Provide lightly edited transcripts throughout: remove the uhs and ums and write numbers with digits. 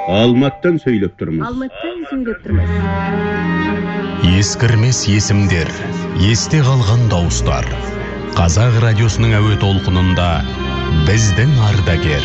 Алматтан сөйлеп тұрмыз. Ескірмес есімдер, есте қалған дауыстар. Қазақ радиосының әуе толқынында біздің ардагер.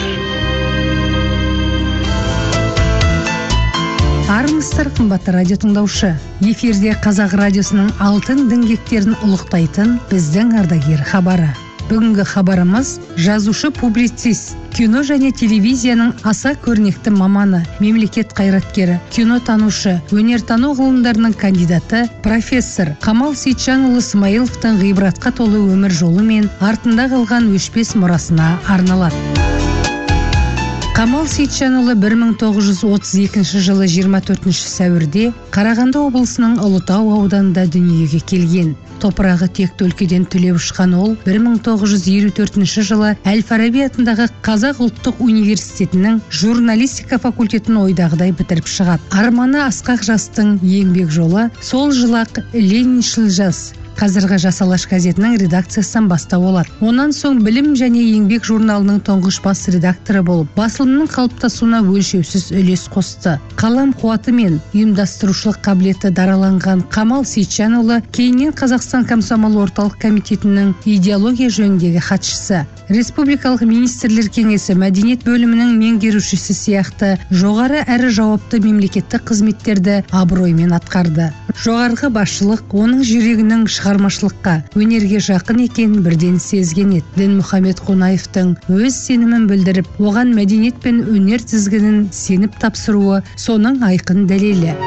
Армысыздар, қымбатты радио тыңдаушы. Эфирде Қазақ радиосының алтын діңгектерін ұлықтайтын біздің ардагер хабары. Бүгінгі хабарымыз жазушы, публицист, кино және телевизияның аса көрнекті маманы, мемлекет қайраткері, кинотанушы, өнертану ғылымдарының кандидаты, профессор Камал Сейітжанұлы Смайыловтың ғибратқа толы өмір жолы мен артында қалған өшпес мұрасына арналады. Камал Сейітжанұлы 1932 жылы 24 сәуірде Қарағанды облысының Ұлытау ауданында дүниеге келген. Топырағы текті өлкеден түлеп ұшқан ол 1954 жылы Әл-Фараби атындағы Қазақ ұлттық университетінің журналистика факультетін ойдағыдай бітіріп шығады. Арманы асқақ жастың еңбек жолы сол жылақ Лениншіл жас қазіргі Жас Алаш газетінің редакциясынан бастау алады. Онан соң білім және еңбек журналының тұңғыш бас редакторы болып, басылымның қалыптасуына өлшеусіз үлес қосты. Қалам қуаты мен ұйымдастырушылық қабілеті дараланған Камал Сейітжанұлы кейіннен Қазақстан комсомол орталық комитетінің идеология жөніндегі хатшысы, Республикалық министрлер кеңесі мәдениет бөлімінің меңгерушісі сияқты жоғары әрі жауапты мемлекеттік қызметтерді абыроймен атқарды. Жоғарғы басшылық оның жүрегінің шығармашылыққа, өнерге жақын екенін бірден сезген еді. Дінмұхамед Қонаевтың өз сенімін білдіріп, оған мәдениет пен өнер тізгінін сеніп тапсыруы соның айқын дәлелі.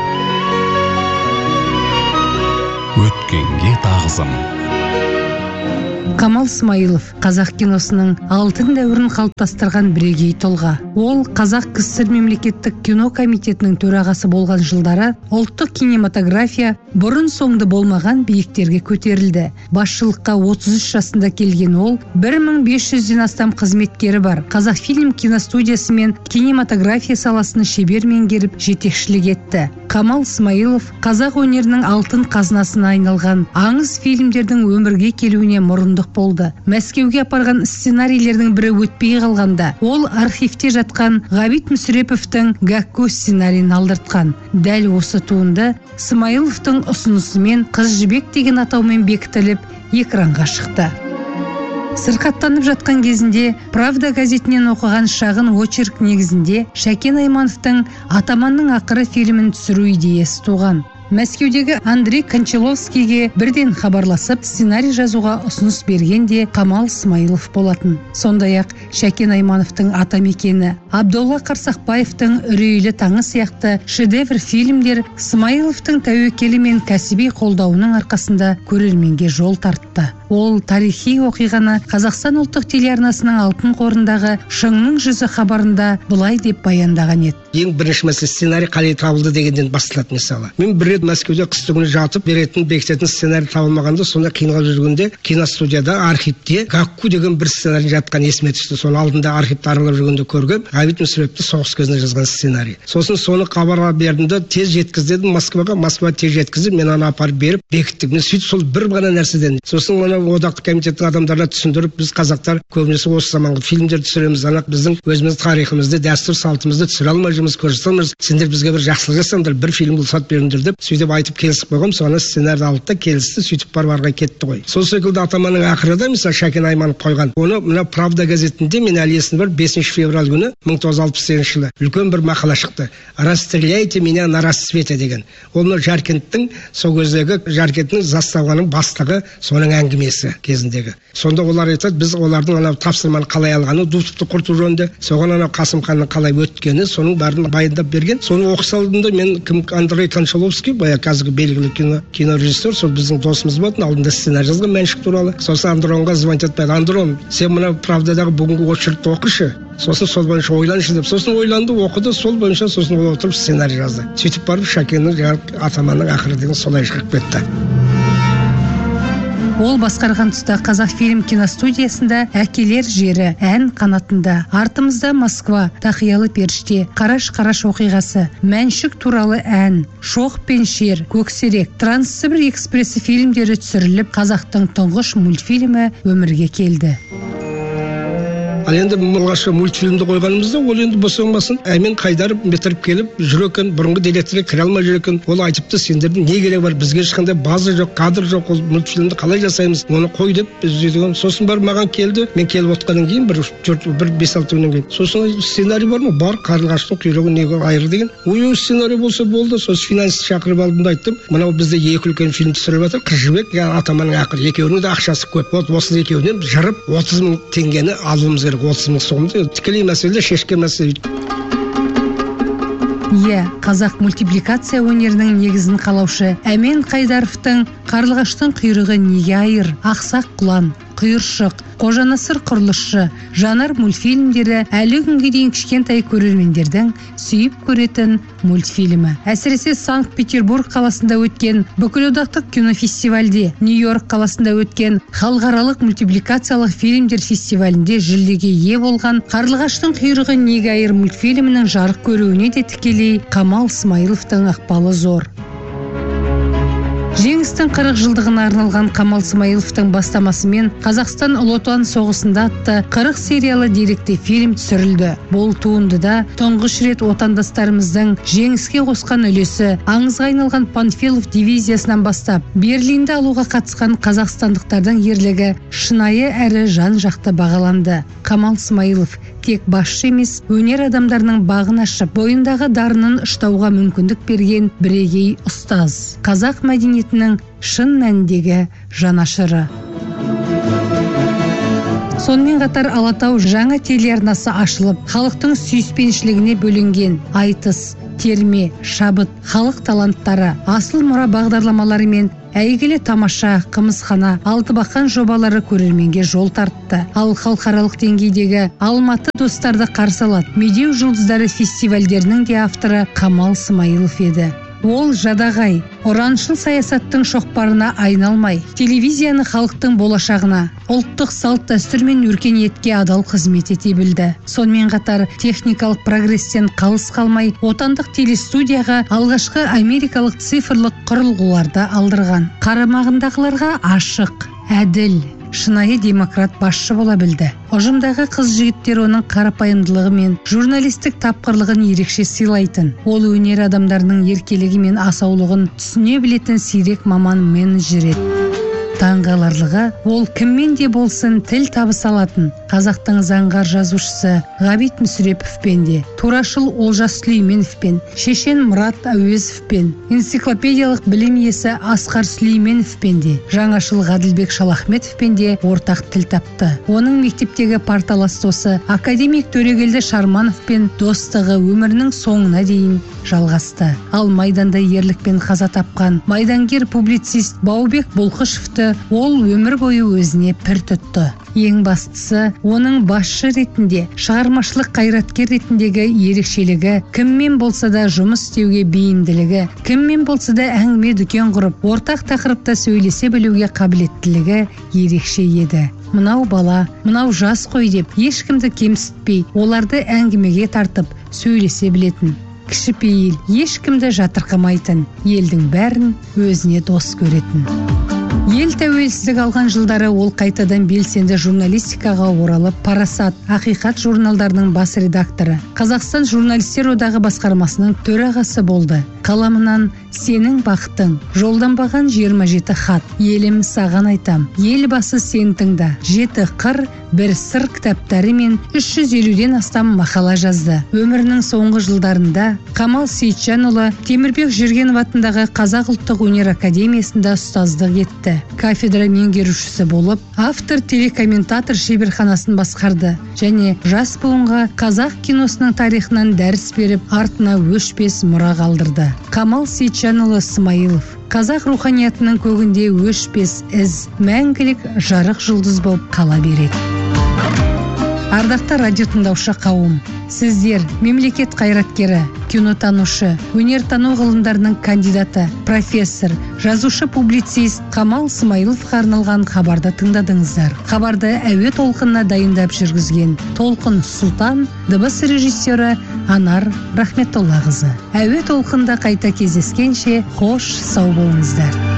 Өткенге тағзым. Камал Смайылов қазақ киносының алтын дәуірін қалыптастырған бірегей тұлға. Ол Қазақ КСР мемлекеттік кино комитетінің төрағасы болған жылдары ұлттық кинематография бұрын соңды болмаған биіктерге көтерілді. Басшылыққа 33 жасында келген ол 1500-ден астам қызметкері бар Қазақфильм киностудиясы мен кинематография саласını шебер меңгеріп жетекшілік етті. Камал Смайылов қазақ өнерінің алтын қазынасына айналған аңыз фильмдердің өмірге келуіне мұрындық болды. Мәскеуге апарған сценарийлердің бірі өтпей қалғанда, ол архивте жатқан Ғабит Мүсіреповтің Гәкку сценарийін алдыртқан. Дәл осы туынды Смайыловтың ұсынысымен Қыз жібек деген атаумен бекітіліп, экранға шықты. Сырқаттанып жатқан кезінде Правда газетінен оқыған шағын очерк негізінде Шәкен Аймановтың Атаманның ақыры фильмін түсіру идеясы туған. Мәскеудегі Андрей Кончаловскийге бірден хабарласып, сценарий жазуға ұсыныс берген де Камал Смайылов болатын. Сондай-ақ Шәкен Аймановтың Атамекені, Абдолла Қарсақбаевтың Үрейлі таңы сияқты шедевр фильмдер Смайыловтың тәуекелі мен кәсіби қолдауының арқасында көрерменге жол тартты. Ол тарихи оқиғаны Қазақстан ұлттық телеарнасының алтын қорындағы Шыңның жүзі хабарында былай деп баяндаған еді. Ең бірінші мәселе сценарий қалай табылды дегенден басталады мысалы. Мен бір рет Мәскеуде қыстыгүні жатып бекітетін сценарий табылмағанда, сонда қиналып жүргенде киностудияда архивте Гәкку деген бір сценарий жатқан есіме түсті. Соның алдында архивті аралап жүргенде көргем, Ғабит Мүсіреповті соғыс кезінде жазған сценарий. Сосын соны хабарға бердім де тез жеткіздім Москваға, тез жеткізіп, мен аны апарып беріп бекіттік. Мен сөйтіп сол бір ғана нәрседен. Сосын оны одақтық комитеттің адамдарына түсіндіріп, біз қазақтар көбінесе осы заманғы фильмдер түсіреміз, біздің өзіміз тарихымызды, дәстүр салтымызды түсіре алмай жүрміз, көрсетеміз. Сендер бізге бір жақсылық жасаңдар, бір фильм бұлсат беріңдер деп сөйтіп айтып келісіп қойғам. Соны сценарийді алды да келісті, сөйтіп барып кетті ғой. Сол секілді Атаманның ақыры да мысалы Шәкен Айманов қойған. Оны мына Правда газетінде мен әлі есім бар, 5 февраль күні 1968 жылы үлкен бір мақала шықты. Расстреляйте меня на рассвете деген. Ол Жаркенттің сол кездегі Жаркенттің заставаның бастығы соның әңгімесі кезіндегі. Сонда олар айтады, біз олардың ана тапсырманы қалай алғаны, Дутовты құрту жөнінде, соған ана Қасым ханның қалай өткені, соның барын баяндап берген. Соны оқи салдым мен Андрей Кончаловский, қазіргі белгілі кинорежиссер, сол біздің досымыз болатын, алдында сценарий жазған Мәншүк туралы. Сосын Андронға звонить етпеді. Андрон, сен мына Правдадағы бүгінгі очеркті оқышы. Сосын сол бойынша ойланшы деп. Сосын ойланды, оқыды, сол бойынша сосын ол отырып сценарий жазды. Сөйтіп барып Шәкеннің Атаманның ақыры деген солай шығып кетті. Ол басқарған тұста Қазақфильм киностудиясында Әкелер жері, ән қанатында, артымызда Москва, Тақиялы періште, Қараш-Қараш оқиғасы, Мәншүк туралы ән, Шоқ пен шер, Көксерек, Транссібір экспрессы фильмдері түсіріліп, қазақтың тұңғыш мультфильмі өмірге келді. Ал енді алғашқы мультфильмді қойғанымызда ол енді босанбасын Әмен Қайдар бітіріп келіп жүр екен, бұрынғы директорға кіре алмай жүр екен. Ол айтыпты, сендердің не керегі бар, бізге ешқандай база жоқ, кадр жоқ, ол мультфильмді қалай жасаймыз, оны қой деп біз деген. Сосын бар маған келді, мен келіп отқаннан кейін бір 5-6 күннен кейін. Сосын сценарий бар ма? Бар, Қарлығаштың құйрығы неге айыр деген. Ой, сценарий болса болды. Сосын финансист шақырып алдым да айттым, мынау бізде екі үлкен фильм түсіріп жатыр, Қыз жібек, Атаманның ақыры, екеуінің де ақшасы көп. Осы екеуінен жырып 30 мың теңгені алуымыз керек, 30 мың сомды. Тікелей мәселе шешкен мәселе. Қазақ мультипликация өнерінің негізін қалаушы Әмен Қайдаровтың Қарлығаштың құйрығы неге айыр, Ақсақ құлан, Құйыршық, Қожанасыр құрылысшы, Жанар мультфильмдері әлі күнге дейін кішкентай көрермендердің сүйіп көретін мультфильмі. Әсіресе Санкт-Петербург қаласында өткен бүкілодақтық кинофестивальде, Нью-Йорк қаласында өткен халықаралық мультипликациялық фильмдер фестивалінде жүлдеге ие болған Қарлығаштың құйрығы неге айыр мультфильмінің жарық көруіне де тікелей Камал Смайыловтың ықпалы зор. Жеңістің 40 жылдығына арналған Камал Смайыловтың бастамасымен Қазақстан Ұлы Отан соғысында атты 40 сериялы деректі фильм түсірілді. Бұл туындыда тұңғыш рет отандастарымыздың жеңіске қосқан үлесі, аңызға айналған Панфилов дивизиясынан бастап Берлинді алуға қатысқан қазақстандықтардың ерлігі шынайы әрі жан-жақты бағаланды. Камал Смайылов тек басшы емес, өнер адамдарының бағын ашып, бойындағы дарынын ұштауға мүмкіндік берген бірегей ұстаз. Қазақ мәдениетінің шын мәніндегі жанашыры. Сонымен қатар Алатау жаңа телеарнасы ашылып, халықтың сүйіспеншілігіне бөленген айтыс, терме, шабыт, халық таланттары, асыл мұра бағдарламалары мен әйгілі тамаша, қымызхана, алтыбақан жобалары көрерменге жол тартты. Ал халықаралық деңгейдегі Алматы достарды қарсы алады. Медеу жұлдыздары фестивальдерінің де авторы Камал Смайылов еді. Ол жадағай, ұраншыл саясаттың шоқпарына айналмай, телевизияны халықтың болашағына, ұлттық салт дәстүр мен өркениетке адал қызмет ете білді. Сонымен қатар техникалық прогрестен қалыс қалмай, отандық телестудияға алғашқы америкалық цифрлық құрылғыларды алдырған. Қарамағындағыларға ашық, әділ, шынайы демократ басшы бола білді. Ұжымдағы қыз жігіттер оның қарапайымдылығы мен журналистік тапқырлығын ерекше сыйлайтын. Ол өнер адамдарының еркелігі мен асаулығын түсіне білетін сирек маман менеджер еді. Таңғаларлығы, ол кіммен де болсын тіл табыса алатын қазақтың заңғар жазушысы Ғабит Мүсіреповпен де, турашыл Олжас Сүлейменовпен, шешен Мұрат Әуезовпен, энциклопедиялық білім иесі Асқар Сүлейменовпен де, жаңашыл Ғаділбек Шалахметовпен де ортақ тіл тапты. Оның мектептегі парталас досы академик Төрегелді Шармановпен достығы өмірінің соңына дейін жалғасты. Ал майданда ерлікпен қаза тапқан майдангер публицист Баубек Бұлқышевті ол өмір бойы өзіне пір тұтты. Ең бастысы, оның басшы ретінде, шығармашылық қайраткер ретіндегі ерекшелігі, кіммен болса да жұмыс істеуге бейімділігі, кіммен болса да әңгіме дүкен құрып, ортақ тақырыпта сөйлесе білуге қабілеттілігі ерекше еді. Мынау бала, мынау жас қой деп, ешкімді кемсітпей, оларды әңгімеге тартып, сөйлесе білетін. Кішіпейіл, ешкімді жатырқамайтын, елдің бәрін өзіне дос көретін. Ел тәуелсіздік алған жылдары ол қайтадан белсенді журналистикаға оралып, Парасат, Ақиқат журналдарының бас редакторы, Қазақстан журналистер одағы басқармасының төрағасы болды. Қаламынан «Сенің бақытың», жолданбаған 27 хат, елім саған айтам, елбасы сен тыңда, 7 қыр, 1 сыр кітаптары мен 350-ден астам мақала жазды. Өмірінің соңғы жылдарында Камал Сейітжанұлы Темірбек Жүргенов атындағы Қазақ ұлттық өнер академиясында ұстаздық етті. Кафедра меңгерушісі болып, автор телекомментатор шеберханасын басқарды және жас буынға қазақ киносының тарихынан дәріс беріп, артына өшпес мұра қалдырды. Камал Сейітжанұлы Смайылов қазақ руханиятының көгінде өшпес із, мәңгілік жарық жұлдыз болып қала береді. Ардақты радио тыңдаушы қауым, сіздер мемлекет қайраткері, кинотанушы, өнертану ғылымдарының кандидаты, профессор, жазушы-публицист Камал Смайыловқа арналған хабарды тыңдадыңыздар. Хабарды әуе толқынына дайындап жүргізген Толқын Сұлтан, дыбыс режиссері Анар Рахметоллақызы. Әуе толқында қайта кездескенше, қош сау болыңыздар.